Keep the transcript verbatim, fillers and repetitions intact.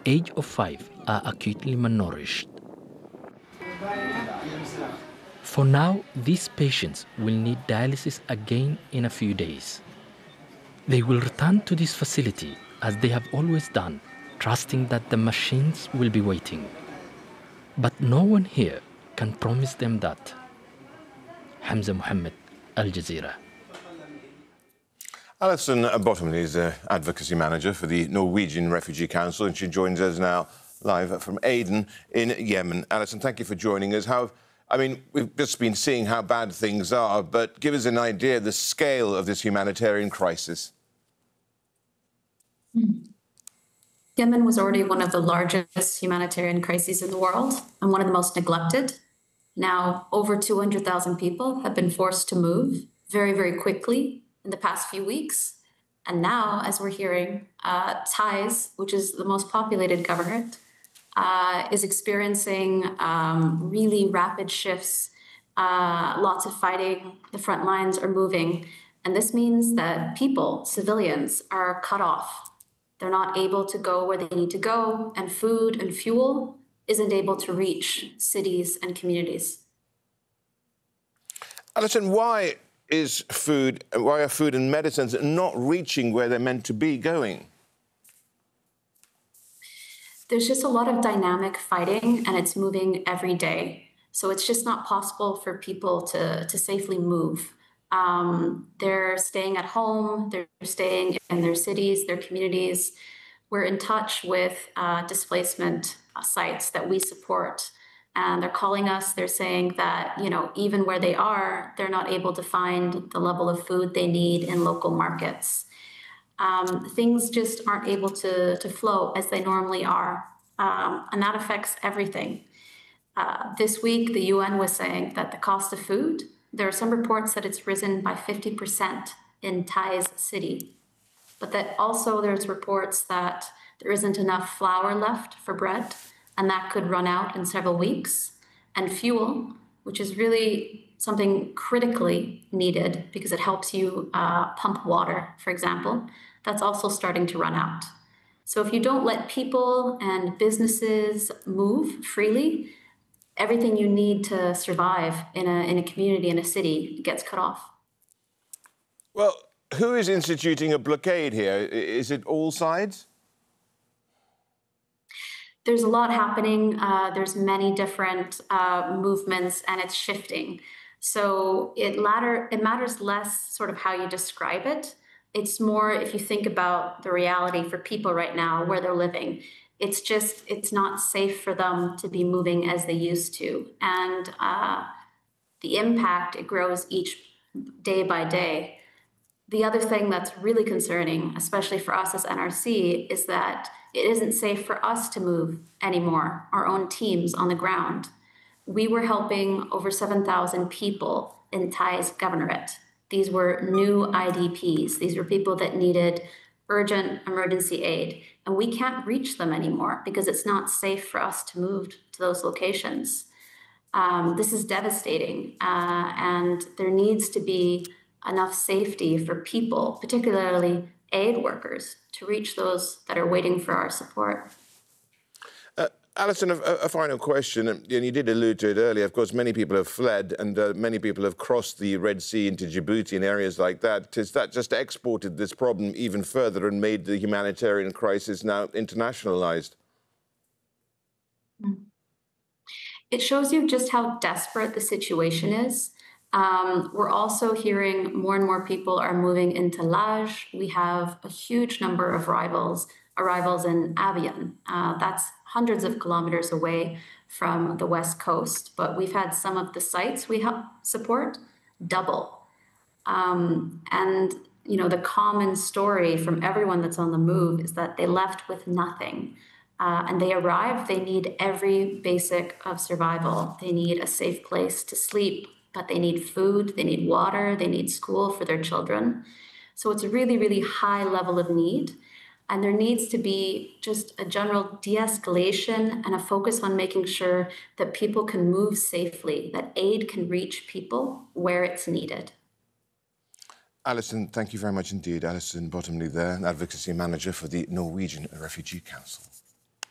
age of five are acutely malnourished. For now, these patients will need dialysis again in a few days. They will return to this facility as they have always done, trusting that the machines will be waiting. But no one here can promise them that. Hamza Mohammed, Al Jazeera. Alison Bottomley is the Advocacy Manager for the Norwegian Refugee Council, and she joins us now live from Aden in Yemen. Alison, thank you for joining us. How, I mean, we've just been seeing how bad things are, but give us an idea of the scale of this humanitarian crisis. Yemen was already one of the largest humanitarian crises in the world and one of the most neglected. Now, over two hundred thousand people have been forced to move very, very quickly in the past few weeks. And now, as we're hearing, uh, Taiz, which is the most populated governorate, uh, is experiencing um, really rapid shifts, uh, lots of fighting, the front lines are moving. And this means that people, civilians, are cut off. They're not able to go where they need to go, and food and fuel isn't able to reach cities and communities. Alison, why is food, why are food and medicines not reaching where they're meant to be going? There's just a lot of dynamic fighting, and it's moving every day. So it's just not possible for people to, to safely move. Um, they're staying at home, they're staying in their cities, their communities. We're in touch with uh, displacement sites that we support, and they're calling us. They're saying that, you know, even where they are, they're not able to find the level of food they need in local markets. Um, things just aren't able to, to flow as they normally are, um, and that affects everything. Uh, this week, the U N was saying that the cost of food, there are some reports that it's risen by fifty percent in Taiz city, but that also there's reports that there isn't enough flour left for bread, and that could run out in several weeks. And fuel, which is really something critically needed because it helps you uh, pump water, for example, that's also starting to run out. So if you don't let people and businesses move freely, everything you need to survive in a, in a community, in a city, gets cut off. Well, who is instituting a blockade here? Is it all sides? There's a lot happening. Uh, there's many different uh, movements, and it's shifting. So it, latter, it matters less sort of how you describe it. It's more if you think about the reality for people right now, where they're living. It's just, it's not safe for them to be moving as they used to. And uh, the impact, it grows each day by day. The other thing that's really concerning, especially for us as N R C, is that it isn't safe for us to move anymore, our own teams on the ground. We were helping over seven thousand people in Taiz governorate. These were new I D Ps. These were people that needed urgent emergency aid, and we can't reach them anymore because it's not safe for us to move to those locations. Um, this is devastating, uh, and there needs to be enough safety for people, particularly aid workers, to reach those that are waiting for our support. Uh, Alison, a, a final question, and you did allude to it earlier. Of course, many people have fled, and uh, many people have crossed the Red Sea into Djibouti and areas like that. Has that just exported this problem even further and made the humanitarian crisis now internationalized? It shows you just how desperate the situation is. Um, we're also hearing more and more people are moving into Laj. We have a huge number of arrivals, arrivals in Avian. Uh, that's hundreds of kilometers away from the West Coast, but we've had some of the sites we help support double. Um, and, you know, the common story from everyone that's on the move is that they left with nothing. Uh, and they arrived, they need every basic of survival. They need a safe place to sleep, but they need food, they need water, they need school for their children. So it's a really, really high level of need. And there needs to be just a general de-escalation and a focus on making sure that people can move safely, that aid can reach people where it's needed. Alison, thank you very much indeed. Alison Bottomley there, Advocacy Manager for the Norwegian Refugee Council.